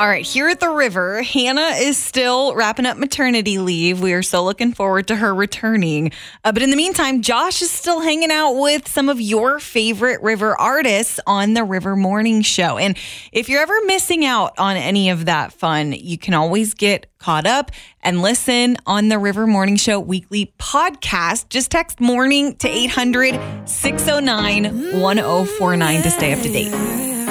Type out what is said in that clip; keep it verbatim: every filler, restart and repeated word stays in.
All right, here at the river, Hannah is still wrapping up maternity leave. We are so looking forward to her returning. Uh, but in the meantime, Josh is still hanging out with some of your favorite river artists on the River Morning Show. And if you're ever missing out on any of that fun, you can always get caught up and listen on the River Morning Show weekly podcast. Just text morning to eight hundred, six oh nine, one oh four nine to stay up to date.